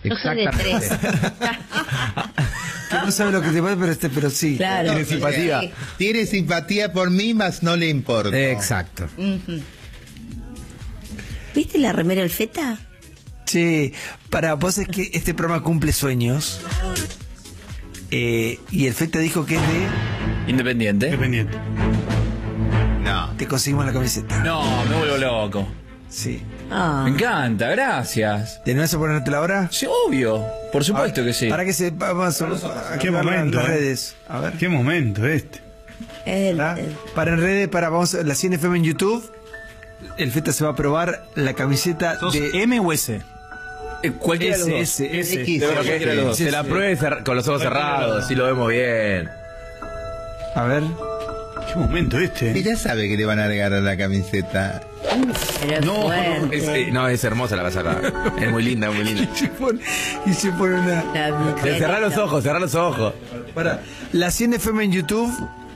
Yo soy de 3. Que no sabe lo que te pasa, pero sí. Claro. Tiene simpatía. Sí. Tiene simpatía por mí, mas no le importa. Exacto. ¿Viste la remera del Feta? Sí, para vos es que este programa cumple sueños. Y el Feta dijo que es de... Independiente. Independiente. No. Te conseguimos la camiseta. No, me vuelvo loco. Sí. Ah. Me encanta, gracias. ¿Te animás a ponértela ahora? Sí, obvio. Por supuesto que sí. Para que se... Vamos a Qué activar momento, las ¿eh? redes. A ver. Qué momento este. ¿Verdad? Para en redes, vamos a la 100 FM en YouTube. El Feta se va a probar la camiseta ¿Sos de... M o S? Cualquiera de los dos. S. X. De verdad, cualquiera de los dos. Sí, Se la sí. pruebe con los ojos cerrados, así lo vemos bien. A ver. Qué momento este. Ella sabe que le van a regalar la camiseta. Pero No, fuerte. No, es hermosa la casaca. Es muy linda, muy linda. Y se pone una... Cerrá los ojos, cerrá los ojos. Para la 100 FM en YouTube.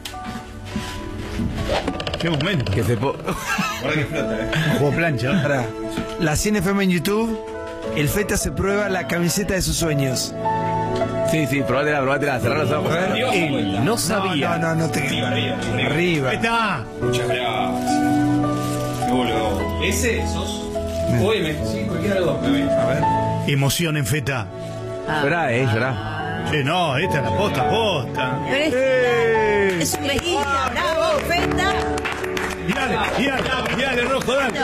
Qué momento. Que se Juego plancha. Para la 100 FM en YouTube. El Feta se prueba la camiseta de sus sueños. Sí, probátela, cerrá los ojos. Él no sabía. No te... Arriba. Ahí está. Muchas gracias. Me vuelvo loco. ¿Ese sos? OM, sí, cualquiera de los dos. A ver. Emoción en Feta. Llorá, llorá. Che, no, esta es la posta. Es un medida, bravo, Feta. Dale, rojo, dale.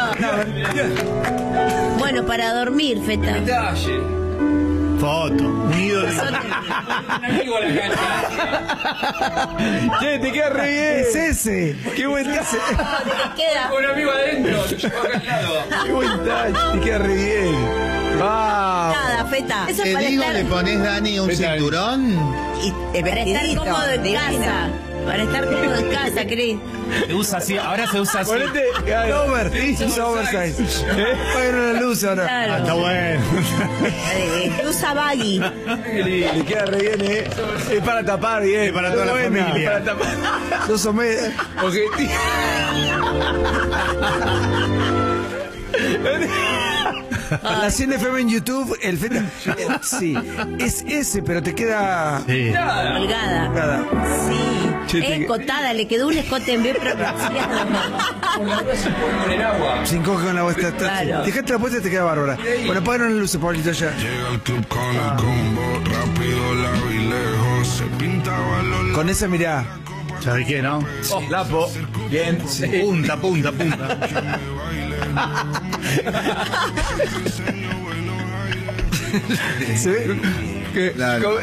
Bueno, para dormir, Feta. Detalle. Foto. Unido de... Un amigo a la cancha. Che, te queda re bien. Es ese. Qué buen touch. Queda. Un amigo adentro. Lo llevo acá al lado. Qué buen touch. Te queda re bien. Vamos. Nada, Feta. Eso es Te para digo, estar, le pones, Dani, un cinturón. para estar cómodo en casa. Para estar cómodo en casa, Cris. Se usa así, ahora se usa así. Ponete. Es oversize. Apagaron la luz ahora. Claro. Está bueno. Usa baggy. Le queda re bien, Es para tapar bien. Es para toda la Buena. familia. Para tapar. Sos objetivo. La 100 FM en YouTube, el Feta. Sí, es ese, pero te queda. Sí. Colgada. Nada. Sí. Es escotada, le quedó un escote en bien pronunciado. Con el agua. Sin coge con la voz. Claro. Dejate la puesta y te queda bárbara. Bueno, apagaron las luces, Pablito, ya. Llega al club con el combo, rápido la vi lejos, se pintaba los Con esa mirá. ¿Sabes qué, no? Lapo. Bien. Punta. ¿Se ve? Claro.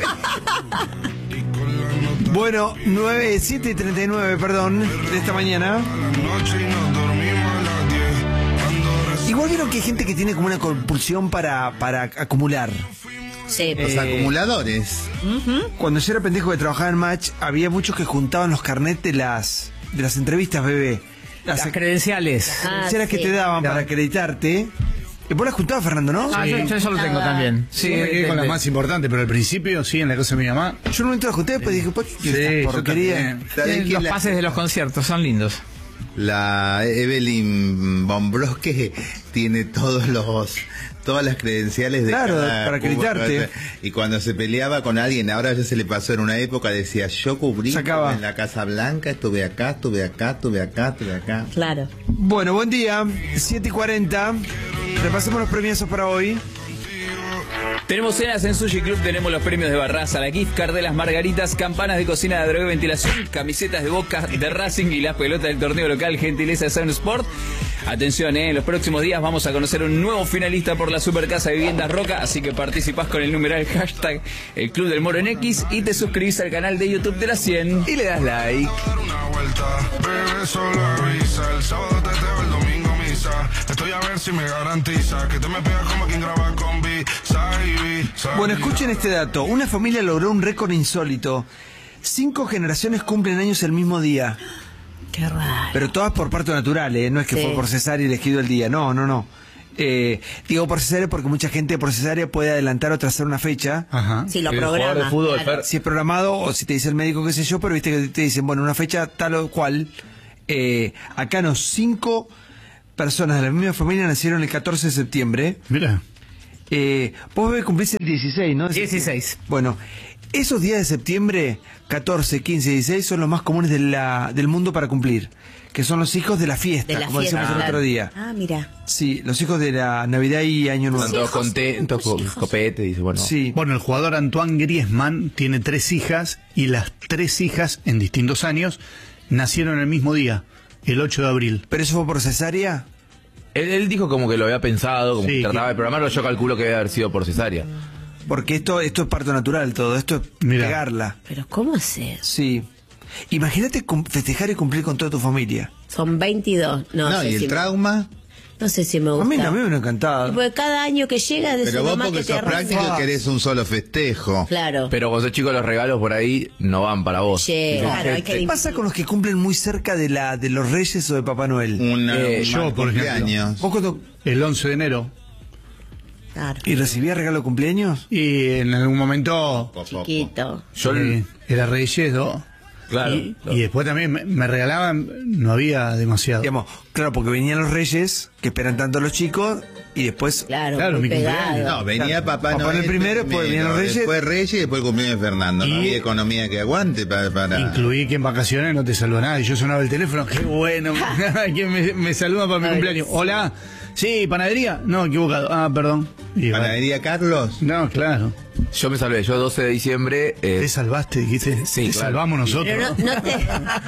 Bueno, 7:39, perdón, de esta mañana. noche y nos dormimos a las 10. Igual vieron que hay gente que tiene como una compulsión para acumular. Sí, Los acumuladores. Cuando yo era pendejo que trabajaba en Match, había muchos que juntaban los carnets de las entrevistas, bebé. Las credenciales. credenciales que te daban para acreditarte. Vos las juntabas, Fernando, ¿no? Ah, yo eso lo tengo también. Sí, me quedé con las más importantes, pero al principio, sí, en la casa de mi mamá. Yo en un momento las junté, después dije, ¿qué yo porquería? también. ¿Sabés quién Los la- pases de los conciertos son lindos. La Evelyn Bombrosque tiene todas las credenciales de Claro, cada para acreditarte. y cuando se peleaba con alguien, ahora ya se le pasó en una época, decía, yo cubrí Sacaba. en la Casa Blanca, estuve acá. claro. Bueno, buen día, 7:40. Repasemos los premios para hoy. Tenemos cenas en Sushi Club, tenemos los premios de Barraza, la gift card de las margaritas, campanas de cocina de droga y ventilación, camisetas de Boca, de Racing y las pelotas del torneo local, gentileza de Sound Sport. Atención, en los próximos días vamos a conocer un nuevo finalista por la Supercasa Viviendas Roca, así que participás con el numeral hashtag el Club del Moro en X y te suscribís al canal de YouTube de la 100 y le das like. Dar una vuelta, bebé, solo avisa. El sábado te teo, el domingo misa. Estoy a ver si me garantiza que te me pegas como quien graba con Bueno, escuchen este dato. Una familia logró un récord insólito. 5 generaciones cumplen años el mismo día. Qué raro. Pero todas por parto natural, no es que Sí. fue por cesárea y elegido el día. No. Digo por cesárea porque mucha gente por cesárea puede adelantar o trazar una fecha. Ajá. Si lo El jugador programa. de fútbol, claro. Si es programado o si te dice el médico, qué sé yo, pero viste que te dicen, bueno, una fecha tal o cual. Acá no, 5 personas de la misma familia nacieron el 14 de septiembre. Mira. Vos bebé cumplís el 16, ¿no? 16. Bueno, esos días de septiembre, 14, 15 y 16, son los más comunes del mundo para cumplir. Que son los hijos de la fiesta, De la como fiesta, decíamos el claro. otro día. Ah, mira. Sí, los hijos de la Navidad y Año Nuevo. Están todos contentos, copete, dice, bueno. Sí. Bueno, el jugador Antoine Griezmann tiene 3 hijas y las 3 hijas, en distintos años, nacieron el mismo día, el 8 de abril. ¿Pero eso fue por cesárea? Él dijo como que lo había pensado, como Sí, que trataba que- de programarlo, yo calculo que debe haber sido por cesárea. Porque esto es parto natural todo, esto es Mirá. pegarla. Pero ¿cómo hacer? Sí. Imagínate festejar y cumplir con toda tu familia. Son 22. No, No, sé y el si trauma. no sé si me A gusta. mí me hubiera encantado. Porque cada año que llega de Pero su vos mamá porque que te sos práctico arranca. querés un solo festejo. Claro. Pero cuando sos chico los regalos por ahí no van para vos. Che, Claro, hay que ¿Qué pasa con los que cumplen muy cerca de los Reyes o de Papá Noel? Un yo, mal por ejemplo. cumpleaños. ¿Vos cuando- El 11 de enero. Claro. ¿Y recibías regalo de cumpleaños? Y en algún momento Chiquito. Yo era Reyes, ¿no? claro. Y después también me regalaban, no había demasiado. Digamos, claro, porque venían los Reyes, que esperan tanto a los chicos, y después... Claro, muy mi pegado. cumpleaños. No, venía Papá Papá Noel Noel primero, después venían los Reyes. Después Reyes y después el cumpleaños de Fernando. No Y- había economía que aguante para... Incluí que en vacaciones no te saludó nadie. Yo sonaba el teléfono, qué bueno. ¿Quién me saluda para mi cumpleaños? Hola. Sí, panadería. No, equivocado. Ah, perdón. Y, ¿Panadería Carlos? no, claro. Yo me salvé, yo 12 de diciembre. Te salvaste, dijiste. Sí, te claro. salvamos nosotros. Pero no te.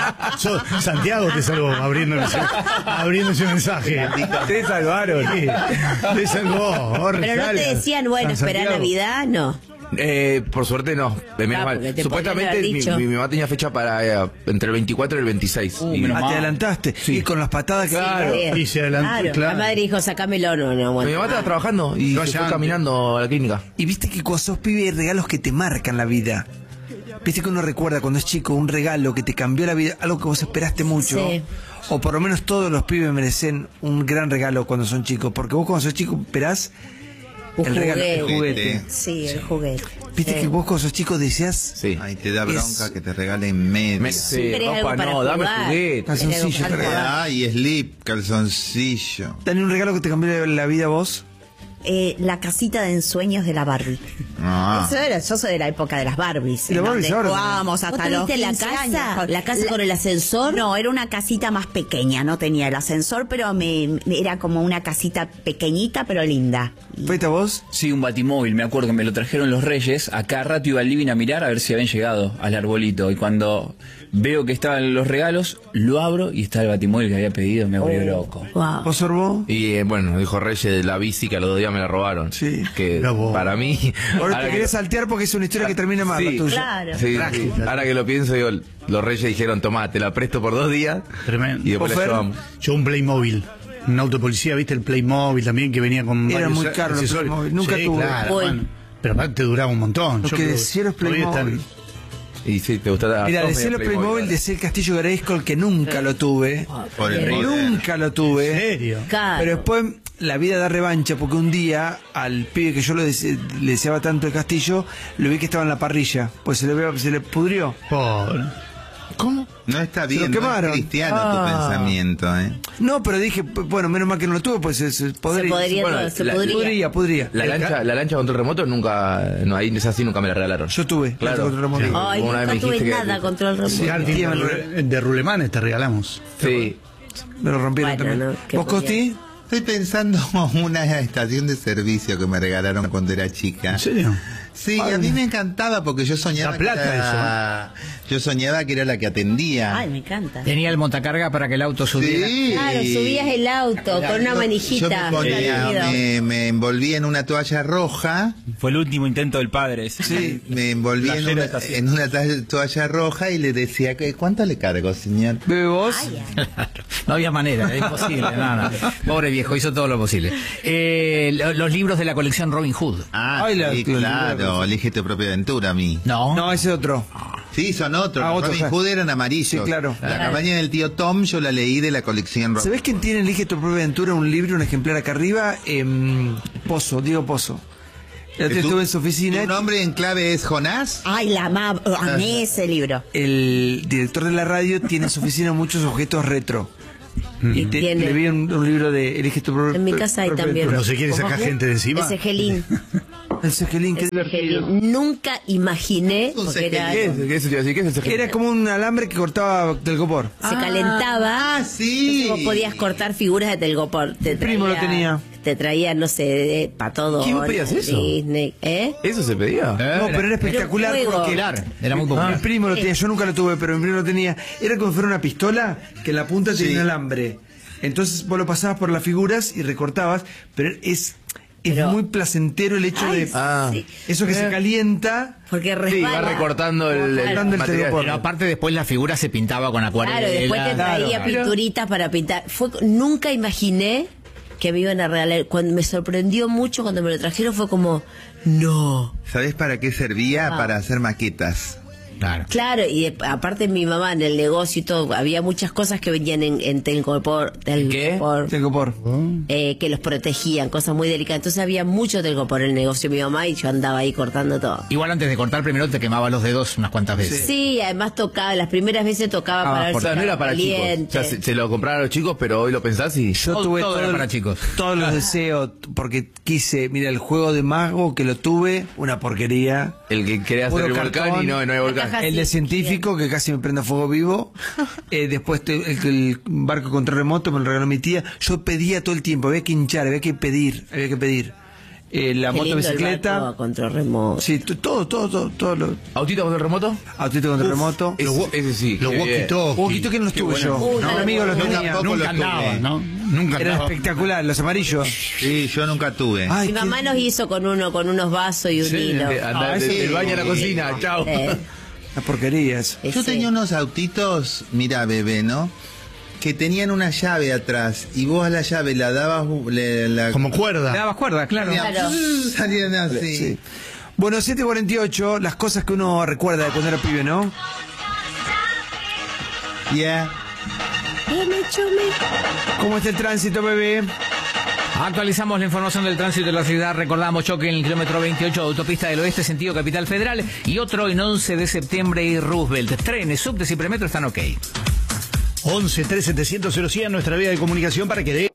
Santiago te salvó abriendo ese mensaje. Te salvaron. Sí, te salvó. Pero no te decían, bueno, espera Navidad, no. Por suerte no. Menos mal. porque te Supuestamente podrían haber dicho. mi mamá tenía fecha para entre el 24 y el 26. Y- menos Ah, mal. te adelantaste. Sí. Y con las patadas que... Claro. Y se adelantó, claro. La madre dijo, sacámelo, no, mi aguanta. mamá estaba trabajando y Yo se allá fue antes. caminando a la clínica. Y viste que cuando sos pibe hay regalos que te marcan la vida. Viste que uno recuerda cuando es chico un regalo que te cambió la vida, algo que vos esperaste mucho. Sí. O por lo menos todos los pibes merecen un gran regalo cuando son chicos. Porque vos cuando sos chico esperás Un el regalo, el juguete. juguete. Sí, el juguete. Viste Sí. que vos cuando sos chico deseás Sí. Ay, te da bronca que te regalen media. Sí, Siempre hay algo ropa para no, dame jugar. juguete. calzoncillo. Algo te para regalan. Ay, slip, calzoncillo. Dani, un regalo que te cambió la vida a vos. La casita de ensueños de la Barbie. Ah. Yo soy de la época de las Barbies. ¿Y la en Barbie donde ahora? jugábamos ¿Vos hasta los tuviste la 15 casa? años. ¿La casa con el ascensor? No, era una casita más pequeña, no tenía el ascensor, pero era como una casita pequeñita, pero linda. ¿Fuiste a vos? Sí, un batimóvil, me acuerdo que me lo trajeron los Reyes. A cada rato iba al living a mirar a ver si habían llegado al arbolito. Y cuando veo que estaban los regalos, lo abro y está el batimóvil que había pedido, me volvió loco. Wow. ¿Vos, Sorbo? Y bueno, dijo Reyes de la bici que a los 2 días me la robaron. Sí. Que Mirá vos. para mí. Ahora te querés saltear porque es una historia que termina mal, la Sí. tuya. Claro. Sí, sí. Ahora que lo pienso, digo, los Reyes dijeron, tomá, te la presto por 2 días. Tremendo. Y después ¿Vos, la Fer? llevamos. Yo un Playmobil. Un auto de policía, ¿viste? El Playmobil también que venía con Era varios muy caro el accesorios. Playmobil, nunca Sí, tuve. claro, Uy. bueno. Pero aparte te duraba un montón. Lo Yo que creo decía los todavía Playmobil. Y sí, te gustaba. Mira, todos decía los medio Playmobil, ahora. decía el Castillo Grayskull que nunca lo tuve. Por el poder. Nunca lo ¿En tuve. serio? Claro. Pero después la vida da revancha porque un día al pibe que yo le deseaba tanto el castillo, lo vi que estaba en la parrilla. Pues se le pudrió. Pobre. ¿Cómo? No está Se bien, lo no es quemaron. cristiano tu pensamiento, ¿eh? No, pero dije, bueno, menos mal que no lo tuve, pues se podría. podría, se podría. Podría. La lancha control remoto nunca. No, ahí es así, nunca me la regalaron. Yo tuve. Claro. Control remoto. Ay, Una vez nunca me tuve dijiste que- nada contra el remoto. Sí. Karting tía, de Rulemanes te regalamos. Sí. Me lo rompieron Bueno, también. no, ¿qué ¿Vos, podía? Costi? Estoy pensando en una estación de servicio que me regalaron cuando era chica. ¿En serio? Sí, a mí me encantaba porque yo soñaba Da plata que era, yo soñaba que era la que atendía. Ay, me encanta. Tenía el montacarga para que el auto subiera. Sí. Claro, subías el auto con una Yo manijita. me, ponía- Divertido. me envolvía en una toalla roja. Fue el último intento del padre ese. Sí, me envolvía en Playero una, estación. en una toalla roja y le decía, ¿cuánto le cargo, señor? ¿Bebe vos? No había manera, era imposible. No. Pobre viejo, hizo todo lo posible. Los libros de la colección Robin Hood. Ah, Ay, la- sí, claro, elige tu propia aventura a mí. No. No, ese es otro. Sí, son otros. Ah, Los otros, Robin ja. Hood eran amarillos. Sí, claro. La campaña del tío Tom yo la leí de la colección Robin. ¿Sabés quién tiene Elige tu propia aventura? Un libro, un ejemplar acá arriba. Pozo, Diego Pozo. El otro día estuve en su oficina. ¿Tu nombre en clave es Jonás? Ay, amé ese libro. El director de la radio tiene en su oficina muchos objetos retro. Y Tiene. le vi un libro de Elige tu propio. En mi casa hay también. Pero no se quiere sacar gente de encima. Ese gelín. El Segelín, qué divertido. Nunca imaginé, Un porque era, ¿Qué es? ¿Qué es eso? ¿Qué es el CGI? Era como un alambre que cortaba telgopor. se calentaba. Ah, sí. Entonces vos podías cortar figuras de telgopor. Te primo lo tenía. Te traía, no sé, para todo. ¿Quién pedías eso? Disney, ¿eh? ¿Eso se pedía? No, pero era espectacular Era un juego. porque Era muy popular. mi primo lo tenía, yo nunca lo tuve, pero mi primo lo tenía. Era como si fuera una pistola que en la punta tenía un alambre. Entonces vos lo pasabas por las figuras y recortabas, pero es muy placentero el hecho de Sí. eso que se calienta. Porque Sí, resbala. va recortando el Cortando el material. telgopor. Pero aparte después la figura se pintaba con acuarela. Claro, después te traía pinturitas para pintar. Nunca imaginé que me iban a regalar. Cuando me sorprendió mucho cuando me lo trajeron fue como, no. ¿Sabés para qué servía? Para hacer maquetas. Claro. Claro, y aparte mi mamá en el negocio y todo, había muchas cosas que venían en telgopor, Telgopor. que los protegían, cosas muy delicadas. Entonces había mucho telgopor en el negocio de mi mamá y yo andaba ahí cortando todo. Igual antes de cortar primero te quemaba los dedos unas cuantas veces. Sí, además tocaba, las primeras veces tocaba para ver O si sea, no era estaba para caliente. chicos. O sea, se lo compraron a los chicos, pero hoy lo pensás y... Yo Todo- tuve todo era para chicos. todos los deseos porque quise, mira, el juego de mago que lo tuve, una porquería. El que quería hacer Puro el volcán cartón. y no hay volcán. caja El de sí, científico que casi me prende a fuego vivo. Después el barco control remoto me lo regaló mi tía. Yo pedía todo el tiempo, había que hinchar, había que pedir. La Qué lindo el motobicicleta. barco a control remoto. Sí, todo lo. ¿Autito con el remoto? Autito control remoto. Ese sí. Los walkie-talkie. Que no los tuve yo. Uy, Un no, amigo los yo tenía. tampoco Nunca los andaba, tuve. ¿no? Nunca Era andaba. espectacular, los amarillos. Sí, yo nunca tuve. Ay, Mi qué- mamá nos hizo con unos vasos y un hilo. Andá sí. del baño a la cocina, chao. Las porquerías. Yo tenía unos autitos, mira bebé, ¿no? Que tenían una llave atrás y vos a la llave la dabas... Como Le cuerda. dabas cuerda, claro. Claro. Salían así. Sí. Bueno, 7:48, las cosas que uno recuerda de cuando era pibe, ¿no? Yeah. ¿Cómo está el tránsito, bebé? Actualizamos la información del tránsito de la ciudad. Recordamos choque en el kilómetro 28 de Autopista del Oeste, sentido Capital Federal, y otro en 11 de septiembre y Roosevelt. Trenes, subtes y premetro están ok. 11 3700 100 nuestra vía de comunicación para que dé